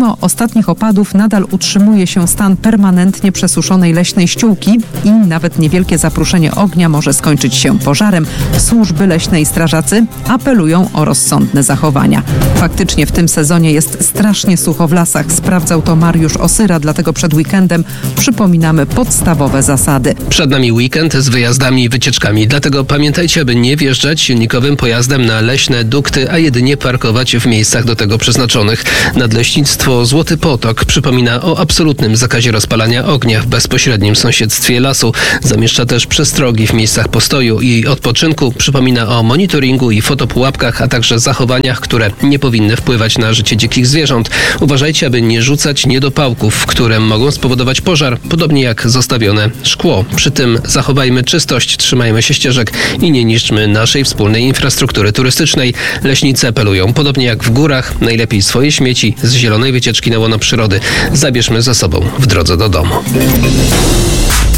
Mimo ostatnich opadów nadal utrzymuje się stan permanentnie przesuszonej leśnej ściółki i nawet niewielkie zapruszenie ognia może skończyć się pożarem. Służby leśne i strażacy apelują o rozsądne zachowania. Faktycznie w tym sezonie jest strasznie sucho w lasach. Sprawdzał to Mariusz Osyra, dlatego przed weekendem przypominamy podstawowe zasady. Przed nami weekend z wyjazdami i wycieczkami, dlatego pamiętajcie, aby nie wjeżdżać silnikowym pojazdem na leśne dukty, a jedynie parkować w miejscach do tego przeznaczonych. Nadleśnictwo Złoty Potok przypomina o absolutnym zakazie rozpalania ognia w bezpośrednim sąsiedztwie lasu. Zamieszcza też przestrogi w miejscach postoju i odpoczynku. Przypomina o monitoringu i fotopułapkach, a także zachowaniach, które nie powinny wpływać na życie dzikich zwierząt. Uważajcie, aby nie rzucać niedopałków, które mogą spowodować pożar, podobnie jak zostawione szkło. Przy tym zachowajmy czystość, trzymajmy się ścieżek i nie niszczmy naszej wspólnej infrastruktury turystycznej. Leśnicy apelują, podobnie jak w górach, najlepiej swoje śmieci z zielonej wycieczki na łono przyrody zabierzmy ze sobą w drodze do domu.